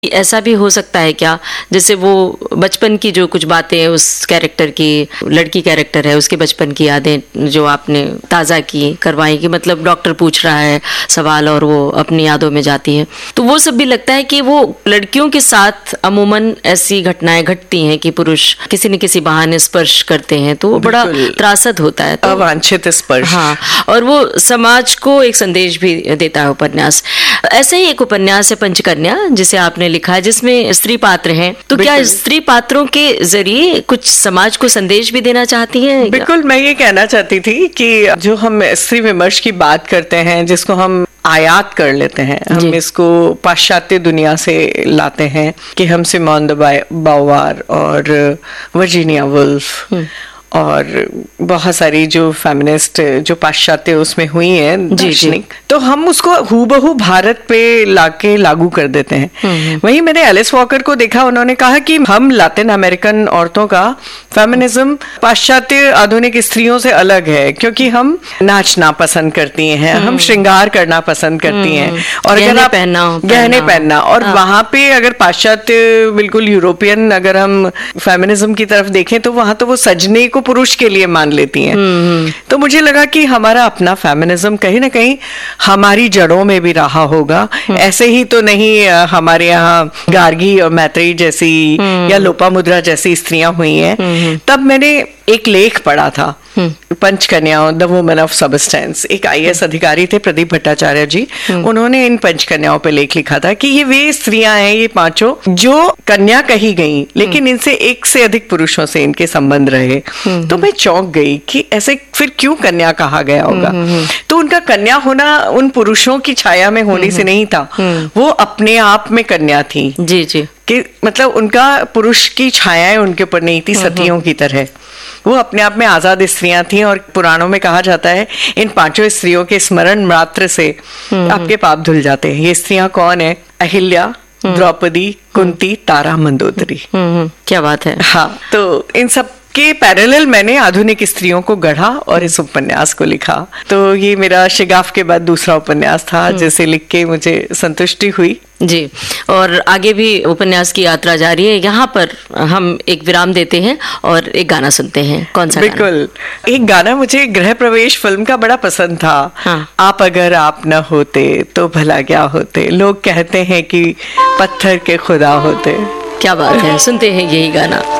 ऐसा भी हो सकता है क्या, जैसे वो बचपन की जो कुछ बातें उस कैरेक्टर की, लड़की कैरेक्टर है उसके बचपन की यादें जो आपने ताज़ा की करवाई, कि मतलब डॉक्टर पूछ रहा है सवाल और वो अपनी यादों में जाती है, तो वो सब भी लगता है कि वो लड़कियों के साथ अमूमन ऐसी घटनाएं घटती हैं कि पुरुष किसी न किसी बहाने स्पर्श करते हैं, तो वो बड़ा त्रासद होता है, अवांछित स्पर्श। हाँ, और वो समाज को एक संदेश भी देता है उपन्यास। ऐसे ही एक उपन्यास है पंचकन्या जिसे आपने लिखा है, जिसमें स्त्री पात्र हैं, तो क्या स्त्री पात्रों के जरिए कुछ समाज को संदेश भी देना चाहती हैं? बिल्कुल, मैं ये कहना चाहती थी कि जो हम स्त्री विमर्श की बात करते हैं, जिसको हम आयात कर लेते हैं, हम इसको पाश्चात्य दुनिया से लाते हैं कि हम सिमोन द बाउवार और वर्जीनिया वुल्फ और बहुत सारी जो फेमिनिस्ट जो पाश्चात्य उसमें हुई हैं दार्शनिक, तो हम उसको हूबहू भारत पे लाके लागू कर देते हैं। वहीं मैंने एलिस वॉकर को देखा, उन्होंने कहा कि हम लातिन अमेरिकन औरतों का फेमिनिज्म पाश्चात्य आधुनिक स्त्रियों से अलग है, क्योंकि हम नाचना पसंद करती हैं, हम श्रृंगार करना पसंद करती हैं, और अगर आप गहने पहनना, और वहां पे अगर पाश्चात्य बिल्कुल यूरोपियन अगर हम फेमिनिज्म की तरफ देखें तो वहां तो वो सजने को पुरुष के लिए मान लेती हैं। तो मुझे लगा कि हमारा अपना फेमिनिज्म कहीं ना कहीं हमारी जड़ों में भी रहा होगा। ऐसे ही तो नहीं हमारे यहाँ गार्गी और मैत्रेयी जैसी या लोपामुद्रा जैसी स्त्रियां हुई हैं। तब मैंने एक लेख पढ़ा था, पंचकन्याओं द वुमेन ऑफ सबस्टेंस। एक IAS अधिकारी थे प्रदीप भट्टाचार्य जी, उन्होंने इन पंचकन्याओं पे लेख लिखा था कि ये वे स्त्रियां हैं, ये पांचों जो कन्या कही गई, लेकिन इनसे एक से अधिक पुरुषों से इनके संबंध रहे। तो मैं चौंक गई कि ऐसे फिर क्यों कन्या कहा गया होगा। तो उनका कन्या होना उन पुरुषों की छाया में होने से नहीं था, वो अपने आप में कन्या थी। जी जी, कि मतलब उनका पुरुष की छायाएं उनके ऊपर नहीं थी सतियों की तरह, वो अपने आप में आजाद स्त्रियां थी। और पुराणों में कहा जाता है इन पांचों स्त्रियों के स्मरण मात्र से आपके पाप धुल जाते हैं। ये स्त्रियां कौन है? अहिल्या, द्रौपदी, कुंती, तारा, मंदोदरी। क्या बात है। हाँ, तो इन सब के पैरेलल मैंने आधुनिक स्त्रियों को गढ़ा और इस उपन्यास को लिखा। तो ये मेरा शिगाफ के बाद दूसरा उपन्यास था जिसे लिख के मुझे संतुष्टि हुई। जी, और आगे भी उपन्यास की यात्रा जारी है। यहाँ पर हम एक विराम देते हैं और एक गाना सुनते हैं। कौन सा? बिल्कुल, एक गाना मुझे गृह प्रवेश फिल्म का बड़ा पसंद था। हाँ। आप अगर आप न होते तो भला क्या होते, लोग कहते हैं कि पत्थर के खुदा होते। क्या बात है, सुनते हैं यही गाना।